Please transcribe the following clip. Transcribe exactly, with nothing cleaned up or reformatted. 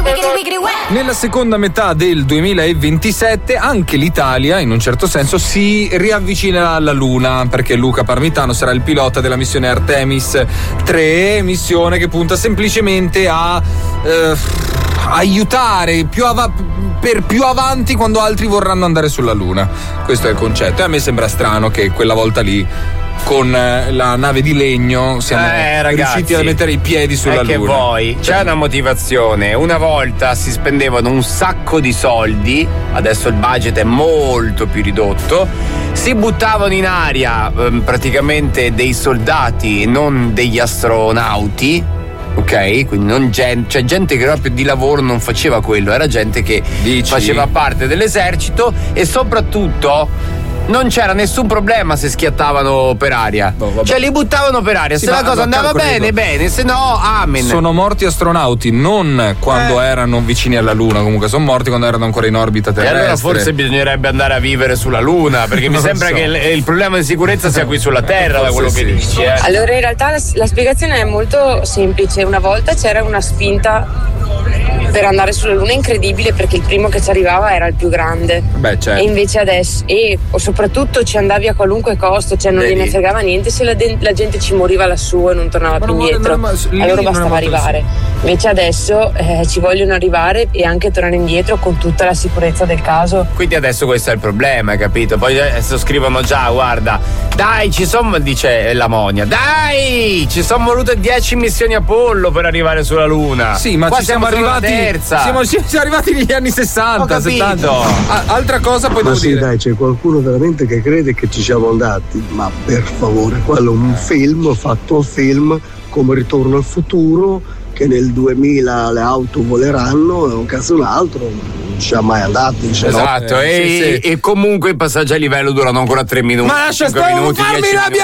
Nella seconda metà del duemilaventisette anche l'Italia, in un certo senso, si riavvicina alla Luna, perché Luca Parmitano sarà il pilota della missione Artemis tre, missione che punta semplicemente a eh, aiutare più av- per più avanti quando altri vorranno andare sulla Luna. Questo è il concetto, e a me sembra strano che quella volta lì con la nave di legno siamo eh, ragazzi, riusciti a mettere i piedi sulla è che Luna. Poi c'è una motivazione. Una volta si spendevano un sacco di soldi, adesso il budget è molto più ridotto, si buttavano in aria ehm, praticamente dei soldati, non degli astronauti. Ok, quindi non gente, cioè gente che proprio di lavoro non faceva quello, era gente che Dici? faceva parte dell'esercito, e soprattutto non c'era nessun problema se schiattavano per aria. Oh, cioè li buttavano per aria, sì, se ma, la cosa ma andava bene, credo. bene, se no, amen. Sono morti astronauti non quando eh. erano vicini alla Luna, comunque sono morti quando erano ancora in orbita E terrestre. allora forse bisognerebbe andare a vivere sulla Luna, perché mi Non sembra so. che il, il problema di sicurezza sia qui sulla Terra, da quello Forse che sì. dici. Eh. Allora, in realtà la, la spiegazione è molto semplice. Una volta c'era una spinta per andare sulla Luna incredibile, perché il primo che ci arrivava era il più grande. Beh, certo. E invece adesso, e soprattutto ci andavi a qualunque costo, cioè non Vedi? gliene fregava niente se la, de- la gente ci moriva lassù e non tornava Ma più non- indietro. ma- ma- lì A loro non è bastava molto arrivare. Invece adesso eh, ci vogliono arrivare e anche tornare indietro con tutta la sicurezza del caso. Quindi adesso questo è il problema, hai capito? Poi adesso scrivono già, guarda, dai, ci sono, dice la Monia, dai, ci sono volute dieci missioni Apollo per arrivare sulla Luna. Sì, ma Qua ci siamo solo alla arrivati. terza. Siamo, siamo arrivati negli anni sessanta, Ho capito. settanta. Ah, altra cosa poi Ma devo sì, dire. dai, c'è qualcuno veramente che crede che ci siamo andati, ma per favore, quello è un film fatto a film come Ritorno al futuro, che nel duemila le auto voleranno e un cazzo un altro, non ci siamo mai andati. Se no- Esatto, Eh, e, sì, sì. e comunque i passaggi a livello durano ancora tre minuti. Ma lascia cinque stare, minuti, farmi dieci la minuti.